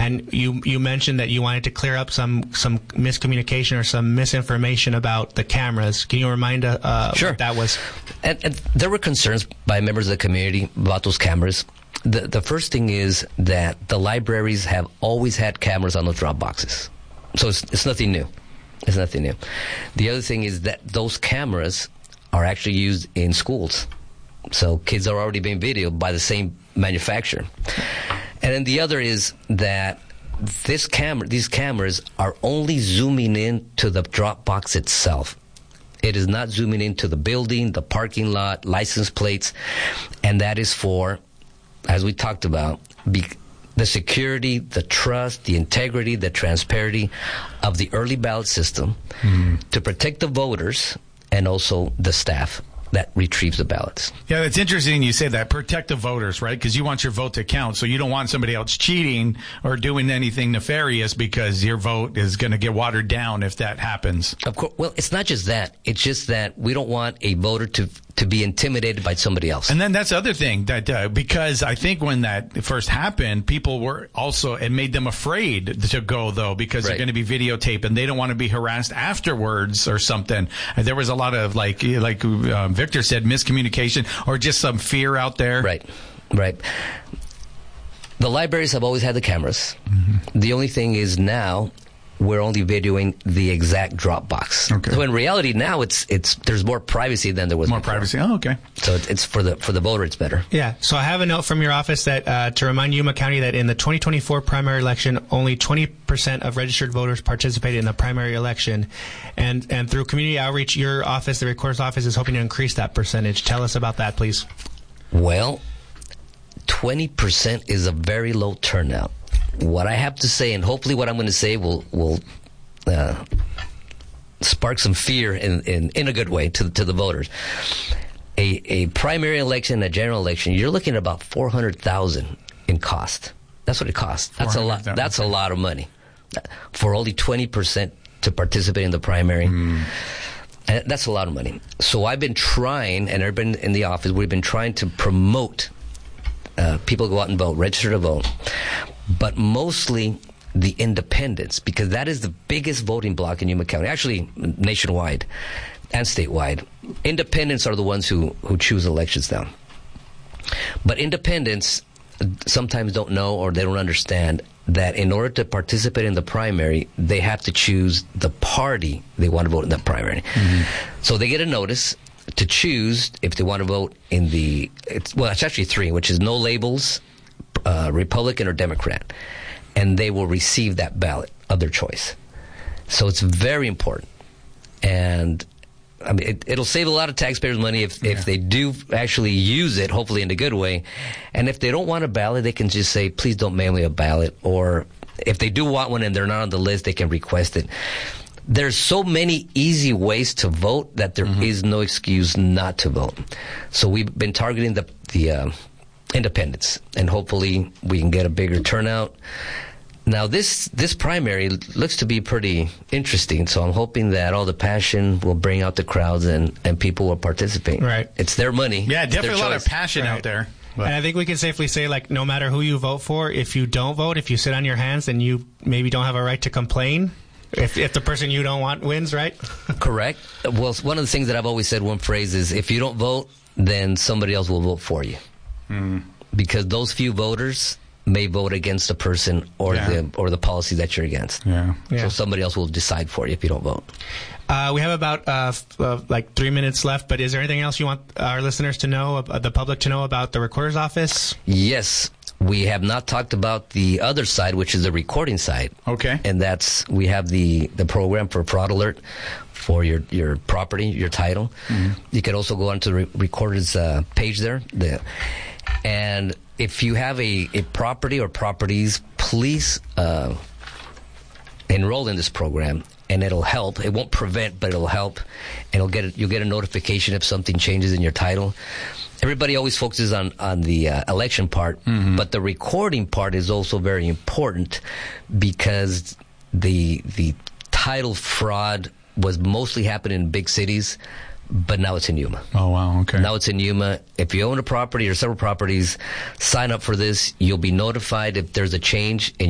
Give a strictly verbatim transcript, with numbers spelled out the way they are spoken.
and you you mentioned that you wanted to clear up some some miscommunication or some misinformation about the cameras. Can you remind uh, uh sure. what that was? And, and there were concerns by members of the community about those cameras. The the first thing is that the libraries have always had cameras on those drop boxes, so it's it's nothing new. It's nothing new. The other thing is that those cameras are actually used in schools. So kids are already being videoed by the same manufacturer. And then the other is that this camera, these cameras are only zooming in to the drop box itself. It is not zooming into the building, the parking lot, license plates, and that is for, as we talked about, be, the security, the trust, the integrity, the transparency of the early ballot system, mm-hmm. to protect the voters and also the staff that retrieves the ballots. Yeah, it's interesting you say that. Protect the voters, right? Because you want your vote to count, so you don't want somebody else cheating or doing anything nefarious because your vote is going to get watered down if that happens. Of course. Well, it's not just that. It's just that we don't want a voter to to be intimidated by somebody else. And then that's the other thing, that uh, because I think when that first happened, people were also, it made them afraid to go, though, because right. they're going to be videotaped and they don't want to be harassed afterwards or something. And there was a lot of, like, like uh, Victor said, miscommunication or just some fear out there. Right, right. The libraries have always had the cameras. Mm-hmm. The only thing is now we're only videoing the exact drop box. Okay. So in reality, now it's it's there's more privacy than there was more before. privacy. Oh, okay. So it's for the for the voter, it's better. Yeah. So I have a note from your office that uh, to remind Yuma County that in the twenty twenty-four primary election, only twenty percent of registered voters participated in the primary election, and and through community outreach, your office, the Recorder's Office, is hoping to increase that percentage. Tell us about that, please. Well, twenty percent is a very low turnout. What I have to say, and hopefully what I'm going to say will will uh, spark some fear in, in, in a good way to to the voters. A a primary election, a general election, you're looking at about four hundred thousand in cost. That's what it costs. That's a lot. That's a lot of money for only twenty percent to participate in the primary. Mm. And that's a lot of money. So I've been trying, and everybody in the office, we've been trying to promote uh, people go out and vote, register to vote. But mostly the independents, because that is the biggest voting bloc in Yuma County, actually nationwide and statewide. Independents are the ones who, who choose elections now. But independents sometimes don't know or they don't understand that in order to participate in the primary, they have to choose the party they want to vote in the primary. Mm-hmm. So they get a notice to choose if they want to vote in the, it's, well, it's actually three, which is no labels, Uh, Republican or Democrat, and they will receive that ballot of their choice. So it's very important, and I mean it, it'll save a lot of taxpayers' money if yeah. if they do actually use it, hopefully in a good way. And if they don't want a ballot, they can just say, "Please don't mail me a ballot." Or if they do want one and they're not on the list, they can request it. There's so many easy ways to vote that there mm-hmm. is no excuse not to vote. So we've been targeting the the. Uh, independents, and hopefully we can get a bigger turnout. Now this this primary looks to be pretty interesting, so I'm hoping that all the passion will bring out the crowds and, and people will participate. Right. It's their money. Yeah, it's definitely a lot of passion right. out there. But. And I think we can safely say, like, no matter who you vote for, if you don't vote, if you sit on your hands, then you maybe don't have a right to complain. If if the person you don't want wins, right? Correct. Well, one of the things that I've always said, one phrase is, if you don't vote, then somebody else will vote for you. Mm. Because those few voters may vote against the person or yeah. the or the policy that you're against. Yeah. yeah. So somebody else will decide for you if you don't vote. Uh, we have about uh, f- uh, like three minutes left, but is there anything else you want our listeners to know, uh, the public to know about the Recorder's Office? Yes. We have not talked about the other side, which is the recording side. Okay. And that's, we have the, the program for fraud alert for your, your property, your title. Mm-hmm. You can also go onto the re- Recorder's uh, page there. The, and if you have a, a property or properties, please uh, enroll in this program, and it'll help. It won't prevent, but it'll help. And it'll get a, you'll get a notification if something changes in your title. Everybody always focuses on, on the uh, election part, mm-hmm. but the recording part is also very important, because the the title fraud was mostly happening in big cities, but now it's in Yuma. Oh, wow, okay. Now it's in Yuma. If you own a property or several properties, sign up for this. You'll be notified if there's a change in